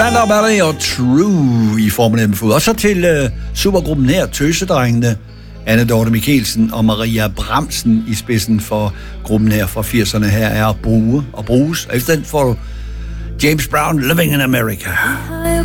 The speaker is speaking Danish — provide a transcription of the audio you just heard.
Stand Up Alley og True i Formel 1 Fod. Og så til supergruppen her, Tøsedrengene, Anne Dorte Mikkelsen og Maria Bramsen i spidsen for gruppen her fra 80'erne. Her er Bruge og Bruges. Og efter den får du James Brown, Living in America.